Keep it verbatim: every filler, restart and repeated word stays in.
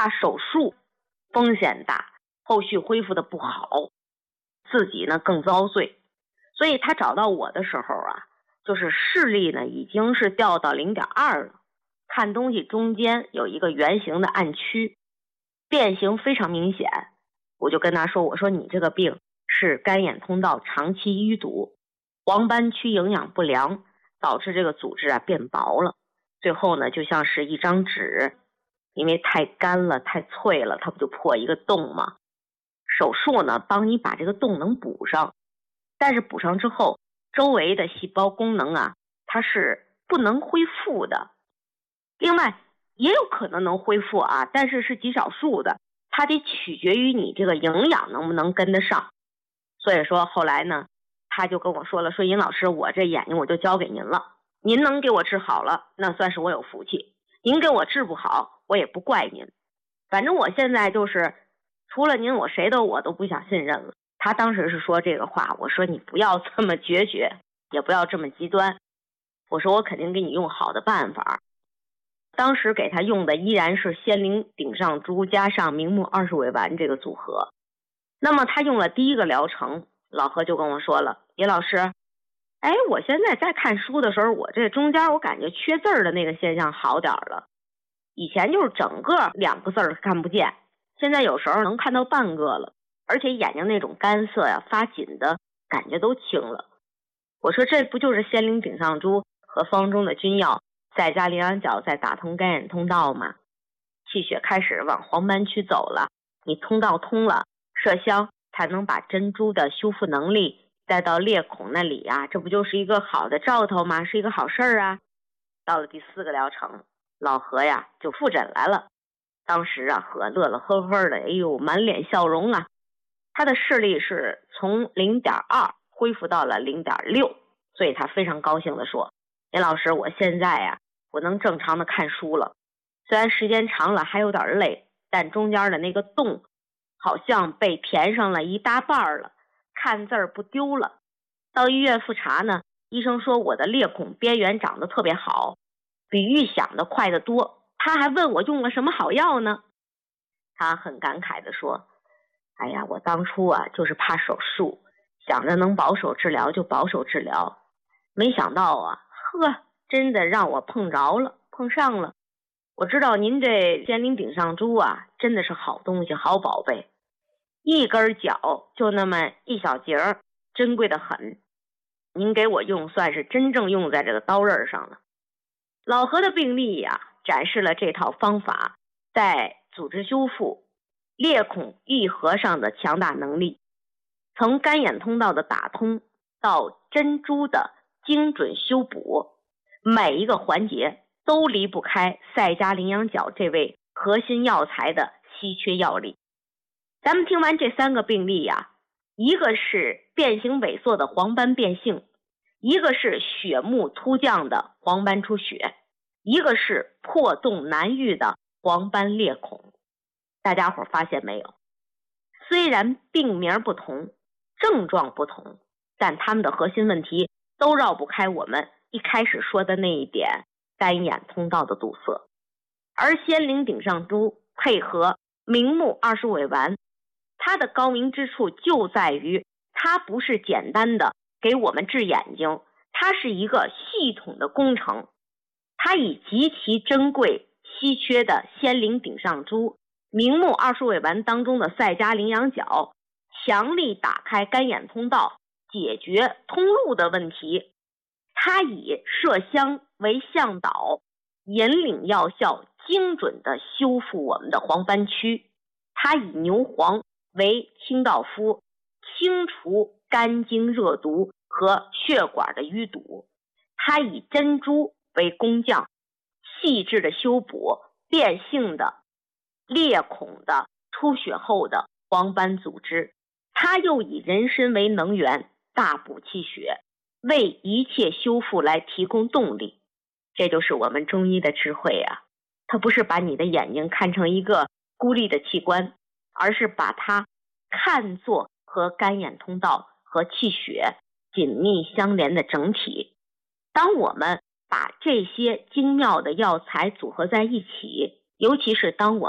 怕手术风险大，后续恢复的不好，自己呢更遭罪。所以他找到我的时候啊，就是视力呢已经是掉到 零点二 了，看东西中间有一个圆形的暗区，变形非常明显。我就跟他说，我说你这个病是干眼通道长期淤堵，黄斑区营养不良，导致这个组织啊变薄了，最后呢就像是一张纸，因为太干了太脆了，它不就破一个洞吗？手术呢帮你把这个洞能补上，但是补上之后周围的细胞功能啊它是不能恢复的。另外也有可能能恢复啊，但是是极少数的，它得取决于你这个营养能不能跟得上。所以说后来呢他就跟我说了，说尹老师，我这眼睛我就交给您了，您能给我治好了那算是我有福气，您给我治不好我也不怪您，反正我现在就是除了您我谁都我都不想信任了。他当时是说这个话，我说你不要这么决绝，也不要这么极端，我说我肯定给你用好的办法。当时给他用的依然是仙灵顶上珠加上明目二十尾丸这个组合。那么他用了第一个疗程，老何就跟我说了，尹老师，哎，我现在在看书的时候，我这中间我感觉缺字儿的那个现象好点了，以前就是整个两个字儿看不见，现在有时候能看到半个了，而且眼睛那种干涩呀、发紧的感觉都轻了。我说这不就是仙灵顶上珠和方中的君药再加羚羊角再打通干眼通道吗？气血开始往黄斑区走了，你通道通了，麝香才能把珍珠的修复能力带到裂孔那里啊，这不就是一个好的兆头吗？是一个好事儿啊。到了第四个疗程，老何呀就复诊来了。当时啊何乐乐呵呵的，哎呦满脸笑容啊。他的视力是从 零点二 恢复到了 零点六， 所以他非常高兴的说，尹老师，我现在呀我能正常的看书了，虽然时间长了还有点累，但中间的那个洞好像被填上了一大半了，看字儿不丢了。到医院复查呢，医生说我的裂孔边缘长得特别好，比预想的快得多，他还问我用了什么好药呢。他很感慨地说，哎呀，我当初啊就是怕手术，想着能保守治疗就保守治疗，没想到啊呵，真的让我碰着了碰上了。我知道您这仙灵顶上珠啊真的是好东西好宝贝，一根脚就那么一小节，珍贵的很，您给我用算是真正用在这个刀刃上了。老何的病例呀展示了这套方法在组织修复、裂孔愈合上的强大能力，从干眼通道的打通到珍珠的精准修补，每一个环节都离不开赛加羚羊角这位核心药材的稀缺药力。咱们听完这三个病例呀，一个是变形萎缩的黄斑变性，一个是血目突降的黄斑出血，一个是破洞难愈的黄斑裂孔。大家伙发现没有，虽然病名不同，症状不同，但他们的核心问题都绕不开我们一开始说的那一点，干眼通道的堵塞。而仙灵顶上珠配合明目二十尾丸，它的高明之处就在于它不是简单的给我们治眼睛，它是一个系统的工程。它以极其珍贵稀缺的仙灵顶上珠、明目二十尾丸当中的赛加羚羊角，强力打开干眼通道，解决通路的问题。它以麝香为向导，引领药效，精准的修复我们的黄斑区。它以牛黄为清道夫，清除肝经热毒和血管的淤堵。它以珍珠为工匠，细致的修补变性的裂孔的出血后的黄斑组织。它又以人参为能源，大补气血，为一切修复来提供动力。这就是我们中医的智慧啊！它不是把你的眼睛看成一个孤立的器官，而是把它看作和干眼通道和气血紧密相连的整体。当我们把这些精妙的药材组合在一起，尤其是当我